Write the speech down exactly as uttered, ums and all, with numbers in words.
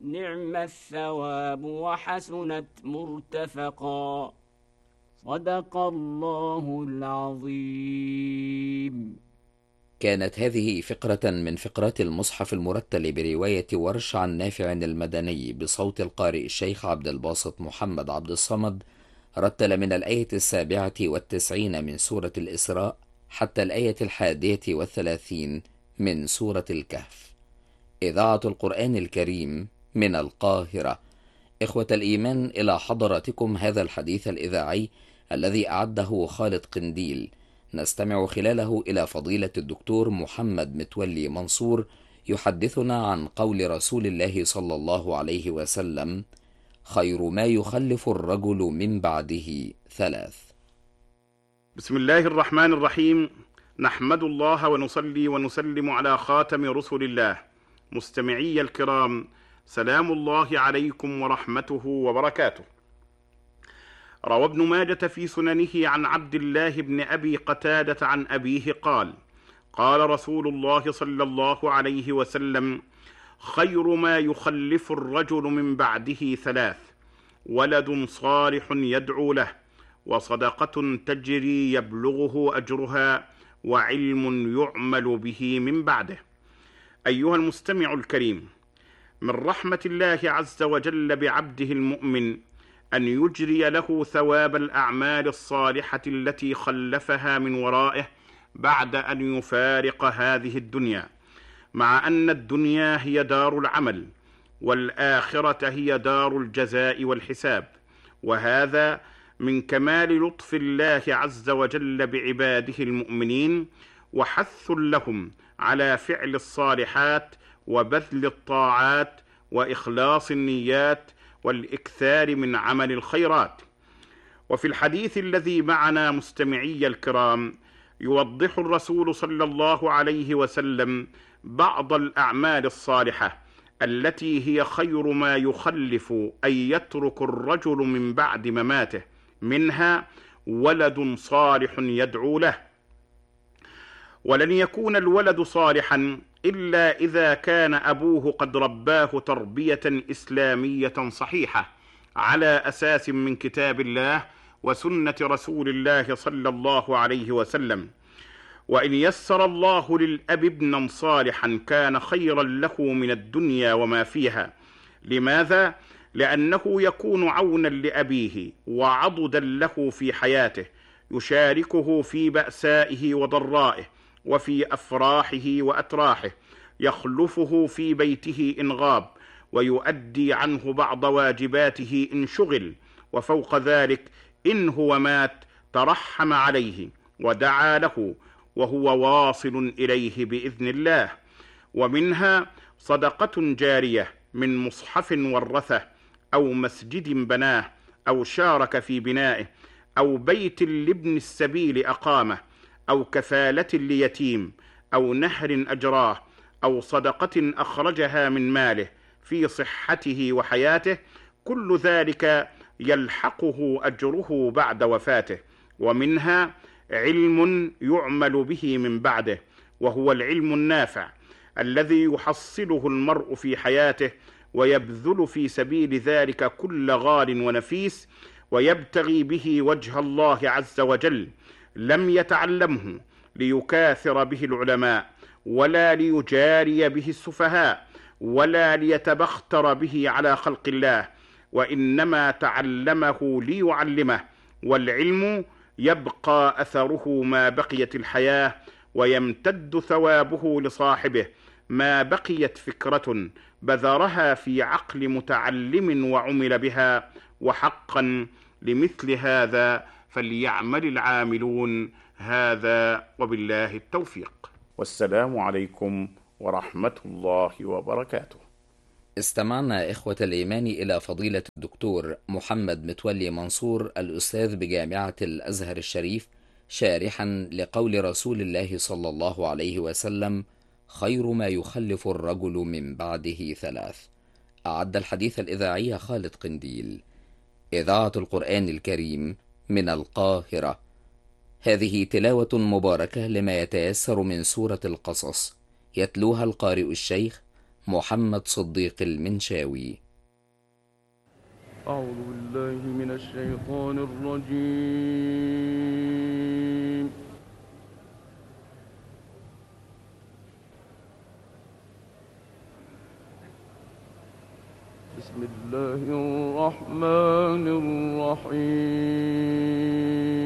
نعم الثواب وحسنت مرتفقا. صدق الله العظيم. كانت هذه فقرة من فقرات المصحف المرتل برواية ورش عن نافع المدني بصوت القارئ الشيخ عبد الباسط محمد عبد الصمد، رتل من الآية السابعة والتسعين من سورة الإسراء حتى الآية الحادية والثلاثين من سورة الكهف. إذاعة القرآن الكريم من القاهرة. إخوة الإيمان، إلى حضراتكم هذا الحديث الإذاعي الذي أعده خالد قنديل، نستمع خلاله إلى فضيلة الدكتور محمد متولي منصور يحدثنا عن قول رسول الله صلى الله عليه وسلم: خير ما يخلف الرجل من بعده ثلاث. بسم الله الرحمن الرحيم. نحمد الله ونصلي ونسلم على خاتم رسل الله. مستمعي الكرام، سلام الله عليكم ورحمته وبركاته. روى ابن ماجة في سننه عن عبد الله بن أبي قتادة عن أبيه قال: قال رسول الله صلى الله عليه وسلم: خير ما يخلف الرجل من بعده ثلاث: ولد صالح يدعو له، وصدقة تجري يبلغه أجرها، وعلم يعمل به من بعده. أيها المستمع الكريم، من رحمة الله عز وجل بعبده المؤمن أن يجري له ثواب الأعمال الصالحة التي خلفها من ورائه بعد أن يفارق هذه الدنيا، مع أن الدنيا هي دار العمل، والآخرة هي دار الجزاء والحساب. وهذا من كمال لطف الله عز وجل بعباده المؤمنين، وحث لهم على فعل الصالحات وبذل الطاعات وإخلاص النيات والإكثار من عمل الخيرات. وفي الحديث الذي معنا مستمعي الكرام، يوضح الرسول صلى الله عليه وسلم بعض الأعمال الصالحة التي هي خير ما يخلف أن يترك الرجل من بعد مماته، منها ولد صالح يدعو له. ولن يكون الولد صالحا إلا إذا كان أبوه قد رباه تربية إسلامية صحيحة على أساس من كتاب الله وسنة رسول الله صلى الله عليه وسلم. وإن يسر الله للأب ابنا صالحا كان خيرا له من الدنيا وما فيها. لماذا؟ لأنه يكون عونا لأبيه وعضدا له في حياته، يشاركه في بأسائه وضرائه، وفي أفراحه وأتراحه، يخلفه في بيته إن غاب، ويؤدي عنه بعض واجباته إن شغل، وفوق ذلك إن هو مات ترحم عليه ودعا له وهو واصل إليه بإذن الله. ومنها صدقة جارية من مصحف ورثه، أو مسجد بناه، أو شارك في بنائه، أو بيت لابن السبيل أقامه، أو كفالة ليتيم، أو نهر أجراه، أو صدقة أخرجها من ماله في صحته وحياته، كل ذلك يلحقه أجره بعد وفاته. ومنها علم يعمل به من بعده، وهو العلم النافع الذي يحصله المرء في حياته، ويبذل في سبيل ذلك كل غال ونفيس، ويبتغي به وجه الله عز وجل. لم يتعلمه ليكاثر به العلماء، ولا ليجاري به السفهاء، ولا ليتبختر به على خلق الله، وإنما تعلمه ليعلمه. والعلم يبقى أثره ما بقيت الحياة، ويمتد ثوابه لصاحبه ما بقيت فكرة بذرها في عقل متعلم وعمل بها. وحقا لمثل هذا فليعمل العاملون. هذا وبالله التوفيق، والسلام عليكم ورحمة الله وبركاته. استمعنا إخوة الإيمان إلى فضيلة الدكتور محمد متولي منصور، الأستاذ بجامعة الأزهر الشريف، شارحا لقول رسول الله صلى الله عليه وسلم: خير ما يخلف الرجل من بعده ثلاث. أعد الحديث الإذاعي خالد قنديل. إذاعة القرآن الكريم من القاهرة. هذه تلاوة مباركة لما يتيسر من سورة القصص، يتلوها القارئ الشيخ محمد صديق المنشاوي. أعوذ بالله من الشيطان الرجيم. بسم الله الرحمن الرحيم.